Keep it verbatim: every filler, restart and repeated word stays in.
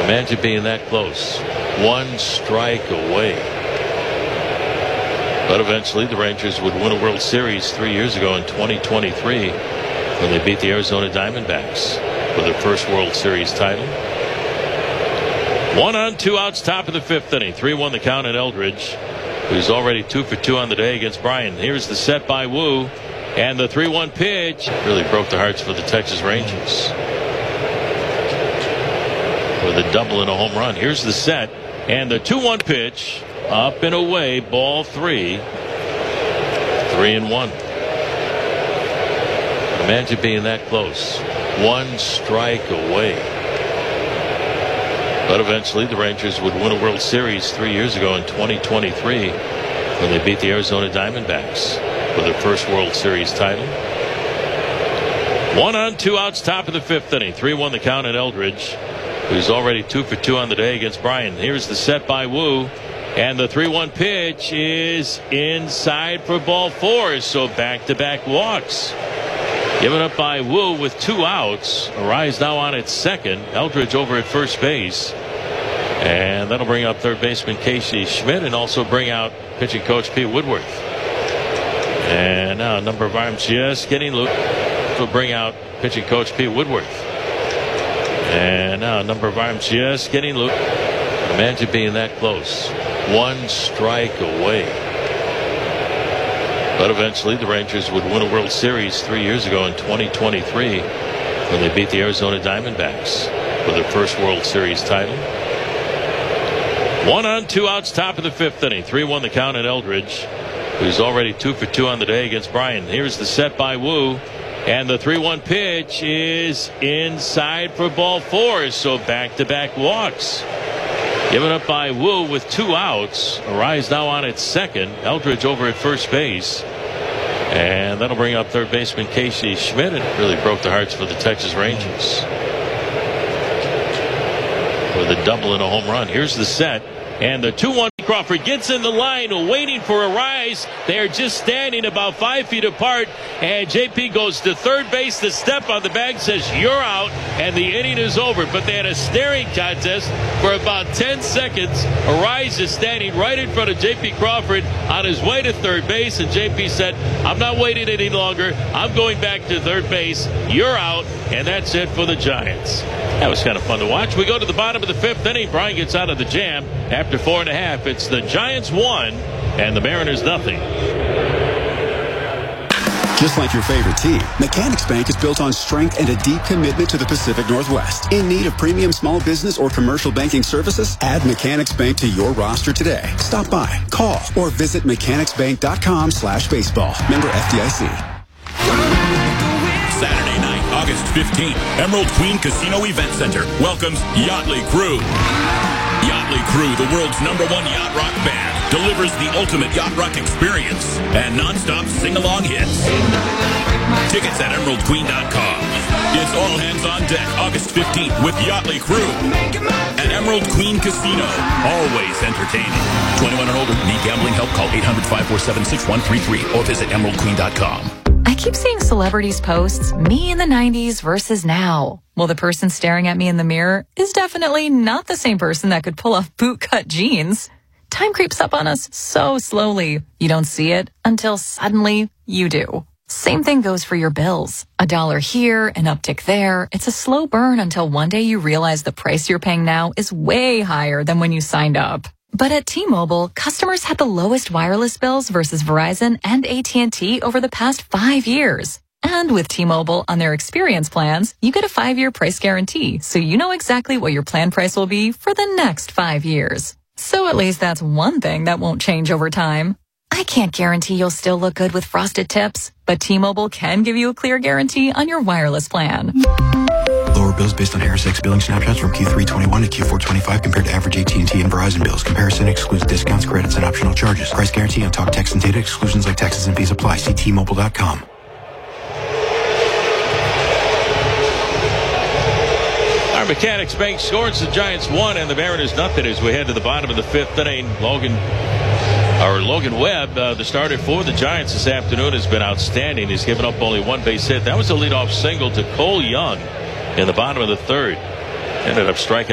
Imagine being that close. One strike away. But eventually the Rangers would win a World Series three years ago in twenty twenty-three when they beat the Arizona Diamondbacks for their first World Series title. One on, two outs, top of the fifth inning. three one the count at Eldridge, who's already two for two on the day against Bryan. Here's the set by Wu, and the three one pitch really broke the hearts for the Texas Rangers with a double and a home run. Here's the set, and the two one pitch up and away, ball three. Three and one. Imagine being that close. One strike away. But eventually the Rangers would win a World Series three years ago in twenty twenty-three when they beat the Arizona Diamondbacks for their first World Series title. One on, two outs, top of the fifth inning. three one the count at Eldridge, who's already two for two on the day against Bryan. Here's the set by Wu, and the three one pitch is inside for ball four. So back-to-back walks given up by Wu with two outs. Arise now on its second. Eldridge over at first base, and that'll bring up third baseman Casey Schmidt and also bring out pitching coach Pete Woodworth. And now a number of arms just getting loose. Will bring out pitching coach Pete Woodworth. And now a number of arms just getting loose. Imagine being that close. One strike away. But eventually the Rangers would win a World Series three years ago in twenty twenty-three when they beat the Arizona Diamondbacks for their first World Series title. One on, two outs, top of the fifth inning. three one the count at Eldridge, who's already two for two on the day against Bryan. Here's the set by Wu, and the three one pitch is inside for ball four. So back-to-back walks given up by Wu with two outs. Arise now on its second. Eldridge over at first base, and that'll bring up third baseman Casey Schmidt. It really broke the hearts for the Texas Rangers with a double and a home run. Here's the set, and the two one. Crawford gets in the line waiting for Arise. They're just standing about five feet apart, and J P goes to third base. The step on the bag says you're out, and the inning is over. But they had a staring contest for about ten seconds. Arise is standing right in front of J P Crawford on his way to third base, and J P said, I'm not waiting any longer. I'm going back to third base. You're out, and that's it for the Giants. That was kind of fun to watch. We go to the bottom of the fifth inning. Bryan gets out of the jam after four and a half. It's the Giants one and the Mariners nothing. Just like your favorite team, Mechanics Bank is built on strength and a deep commitment to the Pacific Northwest. In need of premium small business or commercial banking services? Add Mechanics Bank to your roster today. Stop by, call, or visit mechanicsbank.com slash baseball. Member F D I C. Saturday night, August fifteenth, Emerald Queen Casino Event Center welcomes Yachtly Crew. Yachtly Crew, the world's number one yacht rock band, delivers the ultimate yacht rock experience and non-stop sing-along hits. Tickets at emerald queen dot com. It's all hands on deck August fifteenth with Yachtly Crew at Emerald Queen Casino. Always entertaining. twenty-one and older. Need gambling help? Call eight hundred, five four seven, six one three three or visit emerald queen dot com. I keep seeing celebrities posts, me in the nineties versus now. Well, the person staring at me in the mirror is definitely not the same person that could pull off bootcut jeans. Time creeps up on us so slowly. You don't see it until suddenly you do. Same thing goes for your bills. A dollar here, an uptick there. It's a slow burn until one day you realize the price you're paying now is way higher than when you signed up. But at T-Mobile, customers had the lowest wireless bills versus Verizon and A T and T over the past five years. And with T-Mobile on their experience plans, you get a five-year price guarantee, so you know exactly what your plan price will be for the next five years. So at least that's one thing that won't change over time. I can't guarantee you'll still look good with frosted tips, but T-Mobile can give you a clear guarantee on your wireless plan. Lower bills based on Harris X billing snapshots from Q three twenty-one to Q four twenty-five compared to average A T and T and Verizon bills. Comparison excludes discounts, credits, and optional charges. Price guarantee on talk, text, and data. Exclusions like taxes and fees apply. See T Mobile dot com. Our Mechanics Bank scores. The Giants one and the Mariners nothing as we head to the bottom of the fifth inning. Logan Or Logan Webb, uh, the starter for the Giants this afternoon, has been outstanding. He's given up only one base hit. That was a leadoff single to Cole Young in the bottom of the third. Ended up striking